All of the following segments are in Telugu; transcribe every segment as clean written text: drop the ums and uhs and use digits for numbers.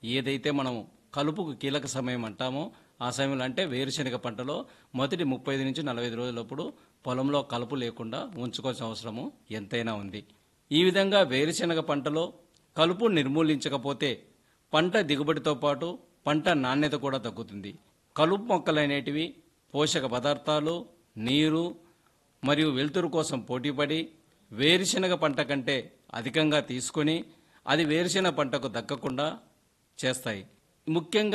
ఏదైతే మనం కలుపుకు కీలక సమయం అంటామో ఆ సమయంలో అంటే వేరుశనగ పంటలో మొదటి 35 నుంచి 45 రోజులప్పుడు పొలంలో కలుపు లేకుండా ఉంచుకోవాల్సిన అవసరము ఎంతైనా ఉంది. ఈ విధంగా వేరుశనగ పంటలో కలుపు నిర్మూలించకపోతే పంట దిగుబడితో పాటు పంట నాణ్యత కూడా తగ్గుతుంది. కలుపు మొక్కలనేటివి పోషక పదార్థాలు, నీరు మరియు వెలుతురు కోసం పోటీపడి వేరుశనగ పంట కంటే అధికంగా తీసుకొని అది వేరుశనగ పంటకు దక్కకుండా చేస్తాయి. ముఖ్యంగా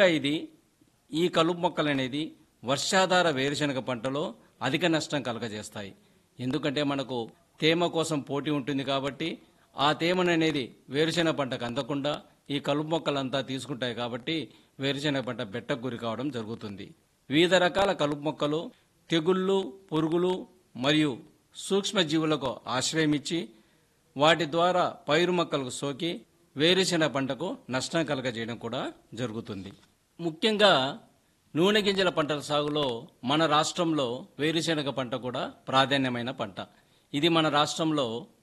ఈ కలుపు మొక్కలు అనేది వర్షాధార వేరుశనగ పంటలో అధిక నష్టం కలగజేస్తాయి. ఎందుకంటే మనకు తేమ కోసం పోటీ ఉంటుంది కాబట్టి ఆ తేమను అనేది వేరుశనగ పంటకు అందకుండా ఈ కలుపు మొక్కలంతా తీసుకుంటాయి కాబట్టి వేరుశనగ పంట బెట్టకు గురి కావడం జరుగుతుంది. వివిధ రకాల కలుపు మొక్కలు తెగుళ్ళు, పురుగులు మరియు సూక్ష్మజీవులకు ఆశ్రయం ఇచ్చి వాటి ద్వారా పైరు మొక్కలకు సోకి వేరుశనగ పంటకు నష్టం కలగజేయడం కూడా జరుగుతుంది. ముఖ్యంగా నూనె గింజల పంటల సాగులో మన రాష్ట్రంలో వేరుశనగ పంట కూడా ప్రాధాన్యమైన పంట. ఇది మన రాష్ట్రంలో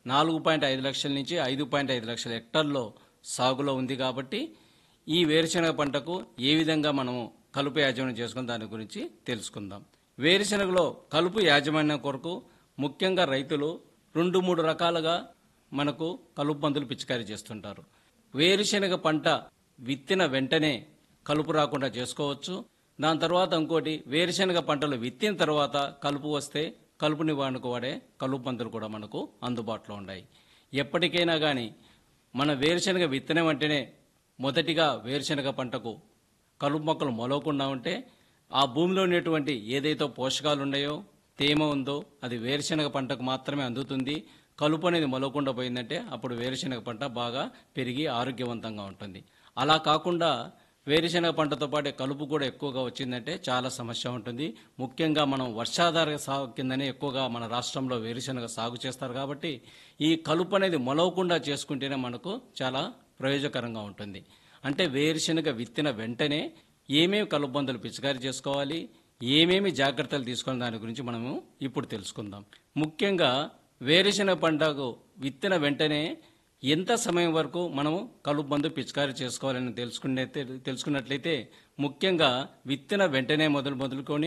4.5 లక్షల నుంచి 5.5 లక్షల హెక్టార్లో సాగులో ఉంది కాబట్టి ఈ వేరుశనగ పంటకు ఏ విధంగా మనము కలుపు యాజమాన్యం చేసుకుని దాని గురించి తెలుసుకుందాం. వేరుశనగలో కలుపు యాజమాన్యం కొరకు ముఖ్యంగా రైతులు 2-3 రకాలుగా మనకు కలుపు మందులు పిచికారీ చేస్తుంటారు. వేరుశనగ పంట విత్తిన వెంటనే కలుపు రాకుండా చేసుకోవచ్చు. దాని తర్వాత ఇంకోటి వేరుశనగ పంటలు విత్తిన తర్వాత కలుపు వస్తే కలుపు నివారణకు వాడే కలుపు మందులు కూడా మనకు అందుబాటులో ఉన్నాయి. ఎప్పటికైనా కానీ మన వేరుశనగ విత్తన వెంటనే మొదటిగా వేరుశనగ పంటకు కలుపు మొక్కలు మొలవకుండా ఉంటే ఆ భూమిలో ఉన్నటువంటి ఏదైతే పోషకాలు ఉన్నాయో తేమ ఉందో అది వేరుశనగ పంటకు మాత్రమే అందుతుంది. కలుపు అనేది మొలవకుండా పోయిందంటే అప్పుడు వేరుశనగ పంట బాగా పెరిగి ఆరోగ్యవంతంగా ఉంటుంది. అలా కాకుండా వేరుశనగ పంటతో పాటు కలుపు కూడా ఎక్కువగా వచ్చిందంటే చాలా సమస్య ఉంటుంది. ముఖ్యంగా మనం వర్షాధార సాగు కిందనే ఎక్కువగా మన రాష్ట్రంలో వేరుశనగ సాగు చేస్తారు కాబట్టి ఈ కలుపు అనేది మొలవకుండా చేసుకుంటేనే మనకు చాలా ప్రయోజనకరంగా ఉంటుంది. అంటే వేరుశనగ విత్తిన వెంటనే ఏమేమి కలుపు మందులు పిచికారీ చేసుకోవాలి, ఏమేమి జాగ్రత్తలు తీసుకోవాలి దాని గురించి మనము ఇప్పుడు తెలుసుకుందాం. ముఖ్యంగా వేరుశనగ పంటకు విత్తిన వెంటనే ఎంత సమయం వరకు మనము కలుపు మందు పిచికారీ చేసుకోవాలని తెలుసుకున్నట్లయితే ముఖ్యంగా విత్తిన వెంటనే మొదలుకొని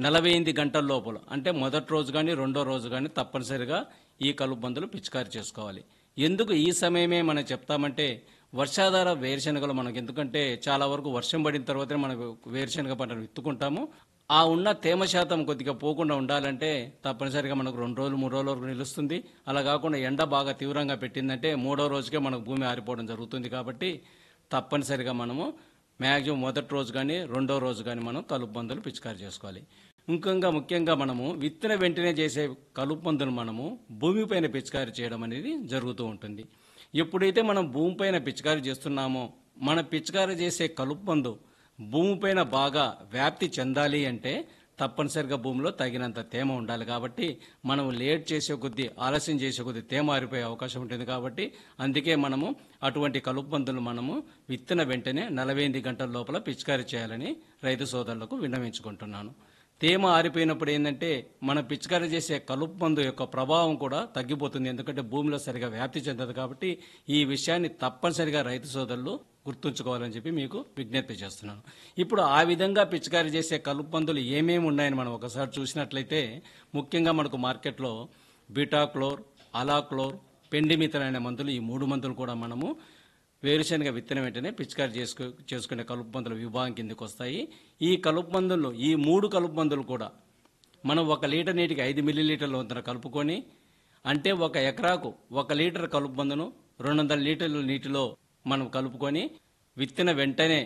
48 గంటల లోపల అంటే మొదటి రోజు కానీ రెండో రోజు కానీ తప్పనిసరిగా ఈ కలుపు మందులు పిచికారీ చేసుకోవాలి. ఎందుకు ఈ సమయమే మనం చెప్తామంటే వర్షాధార వేరుశనగలు మనకు ఎందుకంటే చాలా వరకు వర్షం పడిన తర్వాతనే మనం వేరుశనగ పంటను విత్తుకుంటాము. ఆ ఉన్న తేమ శాతం కొద్దిగా పోకుండా ఉండాలంటే తప్పనిసరిగా మనకు 2 రోజులు 3 రోజుల వరకు నిలుస్తుంది. అలా కాకుండా ఎండ బాగా తీవ్రంగా పెట్టిందంటే 3వ రోజుకే మనకు భూమి ఆరిపోవడం జరుగుతుంది. కాబట్టి తప్పనిసరిగా మనము మ్యాక్సిమం మొదటి రోజు కానీ రెండో రోజు కానీ మనం కలుపు మందులు పిచికారీ చేసుకోవాలి. ముఖ్యంగా మనము విత్తన వెంటనే చేసే కలుపు మందులు మనము భూమిపైన పిచికారీ చేయడం అనేది జరుగుతూ ఉంటుంది. ఎప్పుడైతే మనం భూమిపైన పిచికారీ చేస్తున్నామో మన పిచికారీ చేసే కలుపు మందు భూమిపైన బాగా వ్యాప్తి చెందాలి అంటే తప్పనిసరిగా భూమిలో తగినంత తేమ ఉండాలి. కాబట్టి మనం లేట్ చేసే కొద్దీ ఆలస్యం చేసే కొద్దీ తేమ ఆరిపోయే అవకాశం ఉంటుంది. కాబట్టి అందుకే మనము అటువంటి కలుపు మందులు మనము విత్తన వెంటనే 48 గంటల లోపల పిచికారీ చేయాలని రైతు సోదరులకు విన్నవించుకుంటున్నాను. తేమ ఆరిపోయినప్పుడు ఏంటంటే మనం పిచికారీ చేసే కలుపు మందు యొక్క ప్రభావం కూడా తగ్గిపోతుంది. ఎందుకంటే భూమిలో సరిగా వ్యాప్తి చెందదు. కాబట్టి ఈ విషయాన్ని తప్పనిసరిగా రైతు సోదరులు గుర్తుంచుకోవాలని చెప్పి మీకు విజ్ఞప్తి చేస్తున్నాను. ఇప్పుడు ఆ విధంగా పిచికారీ చేసే కలుపు మందులు ఏమేమి ఉన్నాయని మనం ఒకసారి చూసినట్లయితే ముఖ్యంగా మనకు మార్కెట్లో బీటాక్లోర్, అలాక్లోర్, పెండిమిథల్ అనే మందులు ఈ 3 మందులు కూడా మనము వేరుశనగ విత్తన వెంటనే పిచికారీ చేసుకునే కలుపు మందుల విభాగం కిందకి వస్తాయి. ఈ కలుపు మందులు ఈ 3 కలుపు మందులు కూడా మనం 1 లీటర్ నీటికి 5 మిల్లీలీటర్ల వంతున కలుపుకొని అంటే 1 ఎకరాకు 1 లీటర్ కలుపు మందును 200 లీటర్ల నీటిలో మనం కలుపుకొని విత్తన వెంటనే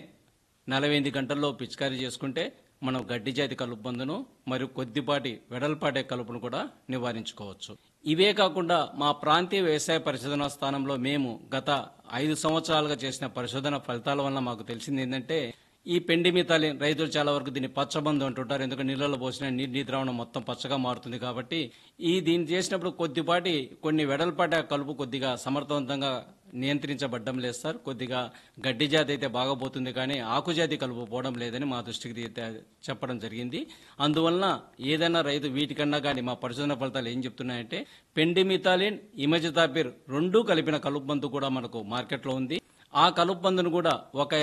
48 గంటల్లో పిచికారీ చేసుకుంటే మనం గడ్డి జాతి కలుపు మందును మరియు కొద్దిపాటి వెడల్పాటే కలుపును కూడా నివారించుకోవచ్చు. ఇవే కాకుండా మా ప్రాంతీయ వ్యవసాయ పరిశోధనా స్థానంలో మేము గత 5 సంవత్సరాలుగా చేసిన పరిశోధన ఫలితాల వల్ల మాకు తెలిసింది ఏంటంటే ఈ పెండిమిథాలిన్ రైతులు చాలా వరకు దీన్ని పచ్చబందు అంటుంటారు. ఎందుకంటే నీళ్ళలో పోసిన నీటి ద్రావణం మొత్తం పచ్చగా మారుతుంది. కాబట్టి దీన్ని చేసినప్పుడు కొన్ని వెడల్పాటి కలుపు కొద్దిగా సమర్థవంతంగా నియంత్రించబడ్డం లేదు సార్. కొద్దిగా గడ్డి జాతి అయితే బాగా పోతుంది కానీ ఆకుజాతి కలుపు పోవడం లేదని మా దృష్టికి చెప్పడం జరిగింది. అందువలన ఏదైనా రైతు వీటికన్నా కానీ మా పరిశోధన ఫలితాలు ఏం చెప్తున్నాయంటే పెండిమిథాలిన్, ఇమజితాపిర్ 2 కలిపిన కలుపు మందు కూడా మనకు మార్కెట్లో ఉంది. ఆ కలుపు మందును కూడా 1